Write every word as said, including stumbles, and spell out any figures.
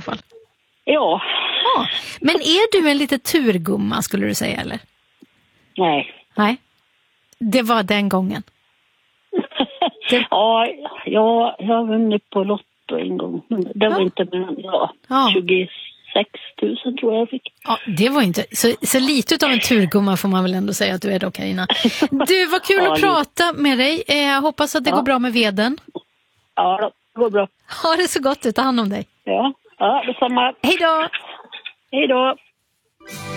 fall. Ja. Ja. Men är du en lite turgumma, skulle du säga, eller? Nej. Nej. Det var den gången. Det... ja, jag, jag har vunnit på Lotto en gång. Det var ja. inte mer än ja, ja. tjugosex tusen tror jag jag fick. Ja, det var inte... Så, så lite av en turgumma får man väl ändå säga att du är då, Carina. Du, var kul ja, att prata med dig. Jag hoppas att det ja. går bra med veden. Ja, det går bra. Ha det så gott, ta hand om dig. Ja, ja detsamma. Hej då! Hej då!